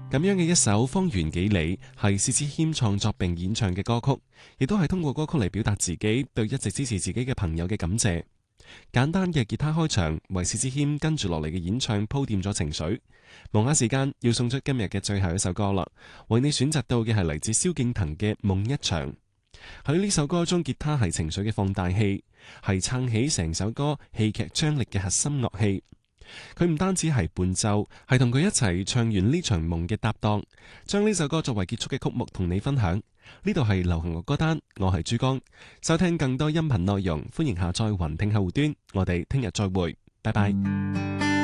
咁樣嘅一首《方圓幾里》係薛之謙創作並演唱嘅歌曲，亦都係通過歌曲嚟表達自己對一直支持自己嘅朋友嘅感謝。簡單嘅吉他開場，為薛之謙跟住落嚟嘅演唱鋪墊咗情緒。望下時間，要送出今日嘅最後一首歌啦，為你選擇到嘅係嚟自蕭敬騰嘅《夢一場》。喺呢首歌中，吉他係情緒嘅放大器，係撐起成首歌戲劇張力嘅核心樂器。佢唔單止係伴奏，係同佢一齊唱完呢場夢嘅搭檔，將呢首歌作為結束嘅曲目同你分享。呢度係流行樂歌單，我係珠江。收聽更多音頻內容，歡迎下載雲聽客戶端。我哋聽日再會，拜拜。